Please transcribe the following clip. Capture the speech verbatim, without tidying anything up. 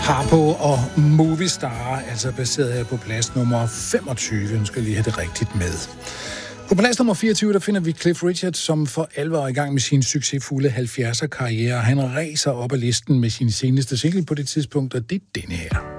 Harpo og Movistar, altså baseret her på plads nummer femogtyve. Nu skal lige have det rigtigt med. På plads nummer fireogtyve, der finder vi Cliff Richard, som for alvor er i gang med sin succesfulde halvfjerdser karriere. Han ræser op ad listen med sin seneste single på det tidspunkt, og det er denne her.